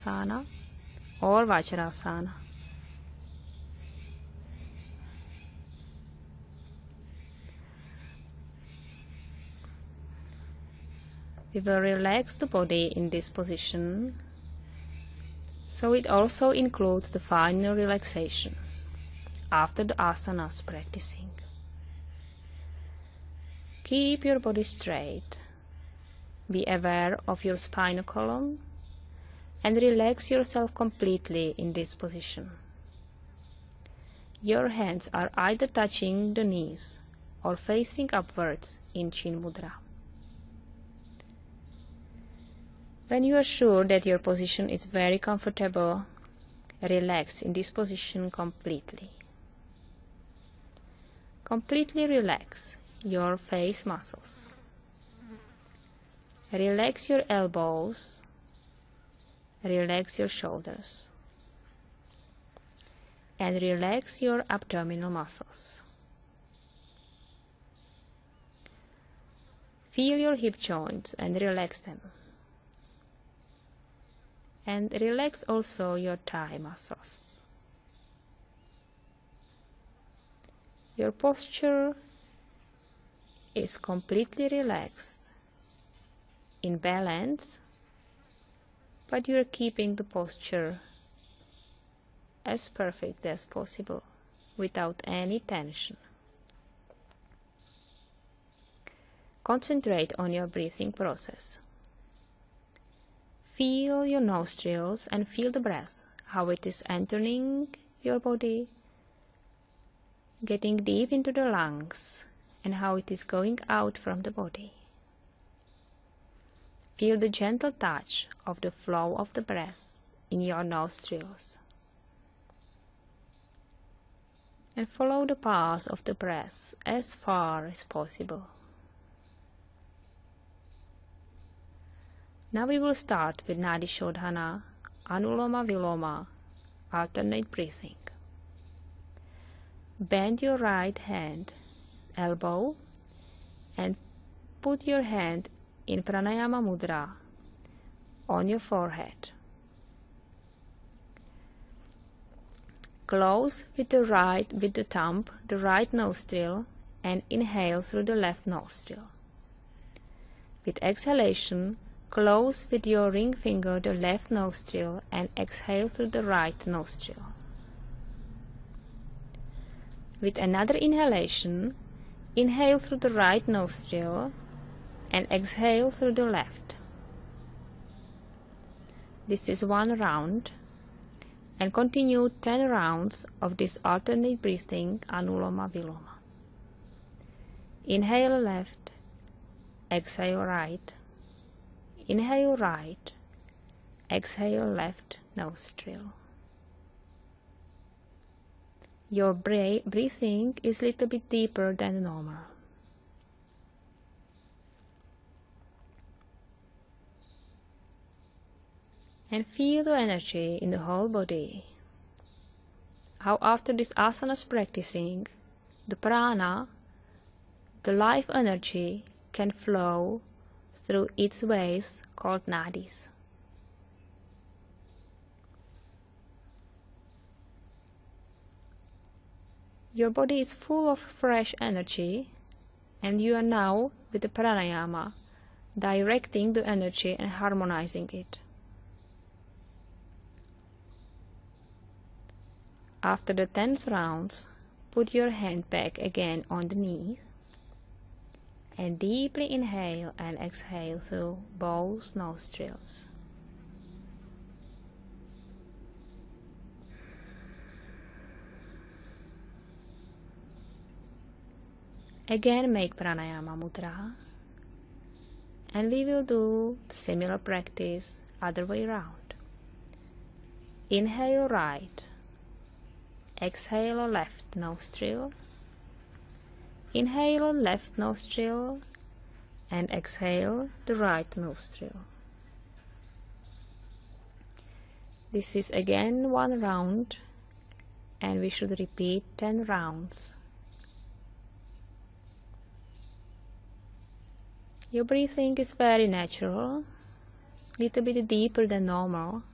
Asana or Vajrasana. We will relax the body in this position, so it also includes the final relaxation after the asanas practicing. Keep your body straight. Be aware of your spinal column and relax yourself completely in this position. Your hands are either touching the knees or facing upwards in Chin Mudra. When you are sure that your position is very comfortable, relax in this position completely. Completely relax your face muscles. Relax your elbows. Relax your shoulders. And relax your abdominal muscles. Feel your hip joints and relax them. And relax also your thigh muscles. Your posture is completely relaxed, in balance, but you are keeping the posture as perfect as possible without any tension. Concentrate on your breathing process. Feel your nostrils and feel the breath, how it is entering your body, getting deep into the lungs, and how it is going out from the body. Feel the gentle touch of the flow of the breath in your nostrils. And follow the path of the breath as far as possible. Now we will start with Nadi Shodhana, Anuloma Viloma, alternate breathing. Bend your right hand, elbow, and put your hand in Pranayama Mudra on your forehead. Close with the thumb, the right nostril, and inhale through the left nostril. With exhalation, close with your ring finger the left nostril and exhale through the right nostril. With another inhalation, inhale through the right nostril and exhale through the left. This is 1 round, and continue 10 rounds of this alternate breathing, Anuloma Viloma. Inhale left, exhale right. Inhale right, exhale left nostril. Your breathing is a little bit deeper than normal. And feel the energy in the whole body. How after this asanas practicing, the prana, the life energy, can flow through its ways called nadis. Your body is full of fresh energy, and you are now with the pranayama directing the energy and harmonizing it. After the 10th rounds, put your hand back again on the knee and deeply inhale and exhale through both nostrils. Again make pranayama mudra, and we will do similar practice other way around. Inhale right, exhale left nostril, inhale left nostril, and exhale the right nostril. This is again 1 round, and we should repeat 10 rounds. Your breathing is very natural, little bit deeper than normal,